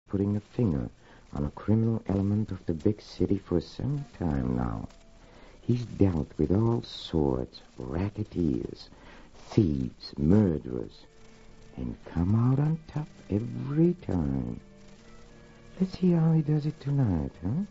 putting a finger on a criminal element of the big city for some time now. He's dealt with all sorts, racketeers, thieves, murderers, and come out on top every time. Let's see how he does it tonight, huh?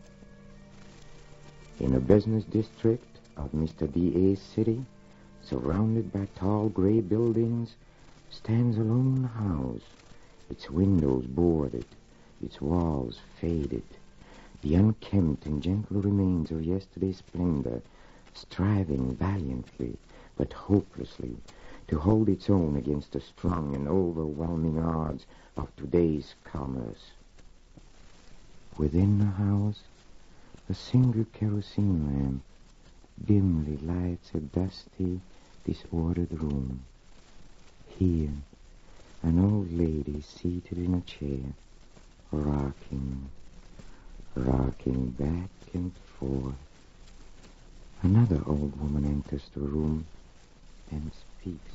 In a business district of Mr. D.A.'s city, surrounded by tall gray buildings, stands a lone house, its windows boarded, its walls faded, the unkempt and gentle remains of yesterday's splendor, striving valiantly but hopelessly to hold its own against the strong and overwhelming odds of today's commerce. Within the house, a single kerosene lamp dimly lights a dusty, disordered room. Here, an old lady seated in a chair, rocking back and forth. Another old woman enters the room and speaks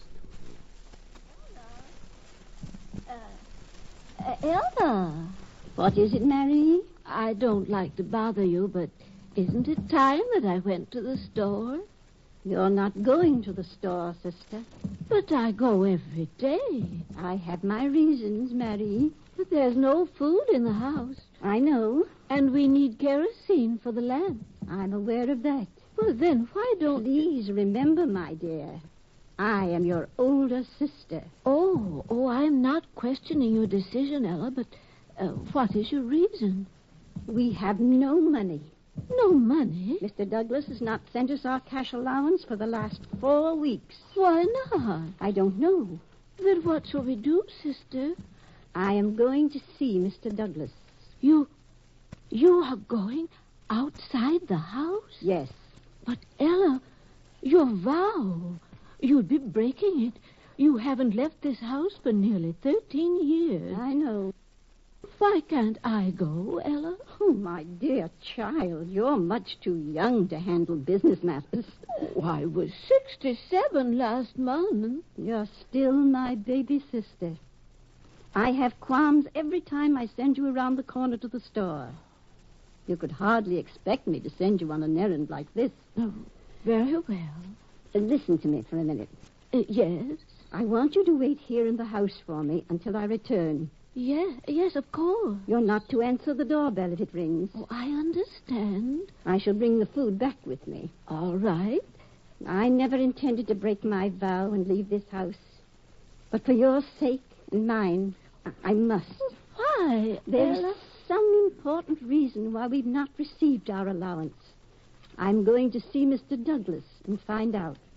to her. Elma! What is it, Mary? I don't like to bother you, but isn't it time that I went to the store? You're not going to the store, sister. But I go every day. I have my reasons, Mary. But there's no food in the house. I know. And we need kerosene for the lamp. I'm aware of that. Well, then why don't... Please remember, my dear, I am your older sister. Oh, I'm not questioning your decision, Ella, but what is your reason? We have no money. No money? Mr. Douglas has not sent us our cash allowance for the last 4 weeks. Why not? I don't know. Then what shall we do, sister? I am going to see Mr. Douglas. You are going outside the house? Yes. But, Ella, your vow, you'd be breaking it. You haven't left this house for nearly 13 years. I know. Why can't I go, Ella? Oh, my dear child, you're much too young to handle business matters. Oh, I was 67 last month. You're still my baby sister. I have qualms every time I send you around the corner to the store. You could hardly expect me to send you on an errand like this. Oh, very well. Listen to me for a minute. Yes? I want you to wait here in the house for me until I return. Yes, of course. You're not to answer the doorbell if it rings. Oh, I understand. I shall bring the food back with me. All right. I never intended to break my vow and leave this house. But for your sake and mine, I must. Why, There's Ella? some important reason why we've not received our allowance. I'm going to see Mr. Douglas and find out.